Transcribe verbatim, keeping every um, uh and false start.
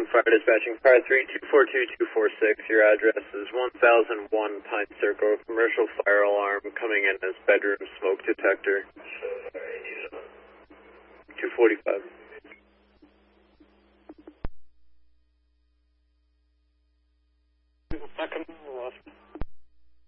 Fire dispatching fire three two four two two four six. Your address is one thousand one Pine Circle. Commercial fire alarm coming in as bedroom smoke detector. two forty-five.